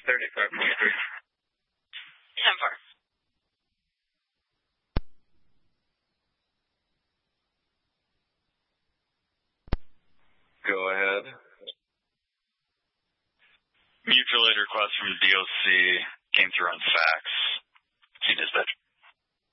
35.3. 10-4. Go ahead. Mutual aid request from DOC came through on fax. See dispatch.